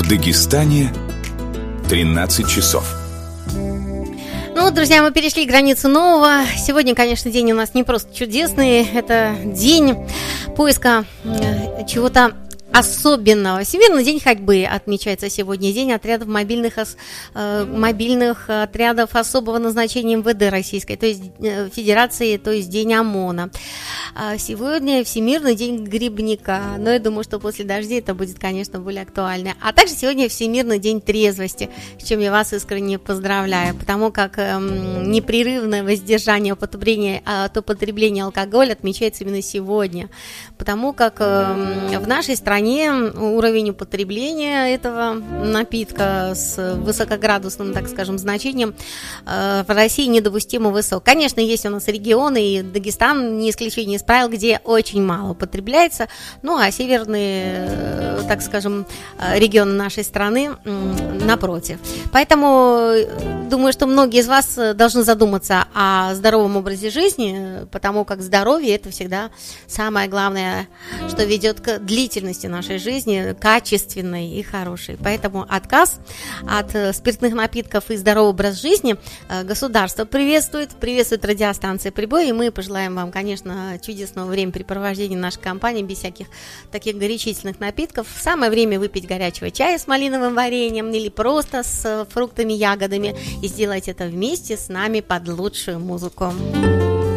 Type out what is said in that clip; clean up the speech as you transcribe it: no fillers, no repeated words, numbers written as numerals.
Дагестане 13 часов. Ну вот, друзья, мы перешли границу нового. Сегодня, конечно, день у нас не просто чудесный. Это день поиска чего-то особенного. Всемирный день ходьбы отмечается сегодня. День отрядов мобильных отрядов особого назначения МВД Российской, то есть Федерации, то есть День ОМОНа. Сегодня Всемирный день грибника, но я думаю, что после дождей это будет, конечно, более актуально. А также сегодня Всемирный день трезвости, с чем я вас искренне поздравляю, потому как непрерывное воздержание от употребления алкоголя отмечается именно сегодня, потому как в нашей стране уровень употребления этого напитка с высокоградусным, так скажем, значением в России недопустимо высок. Конечно, есть у нас регионы, и Дагестан не исключение из правил, где очень мало употребляется, ну а северные, так скажем, регионы нашей страны напротив. Поэтому думаю, что многие из вас должны задуматься о здоровом образе жизни, потому как здоровье – это всегда самое главное, что ведет к длительности нашей жизни, качественной и хорошей. Поэтому отказ от спиртных напитков и здоровый образ жизни государство приветствует радиостанция «Прибой», и мы пожелаем вам, конечно, чудесного времяпрепровождения нашей компании без всяких таких горячительных напитков. Самое время выпить горячего чая с малиновым вареньем или просто с фруктами, ягодами, и сделать это вместе с нами под лучшую музыку.